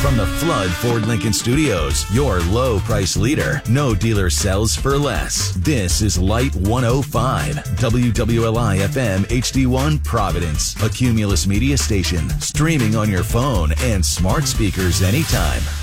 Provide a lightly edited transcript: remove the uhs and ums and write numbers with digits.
From the Flood Ford Lincoln Studios, your low price leader. No dealer sells for less. This is Light 105, WWLI FM HD1 Providence, a Cumulus media station, streaming on your phone and smart speakers anytime.